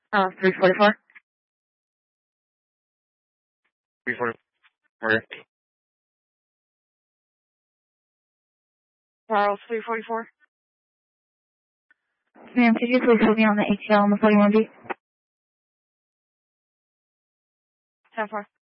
344. 344. Charles, 344. Ma'am, could you please put me on the ATL on the 41B? 10-4.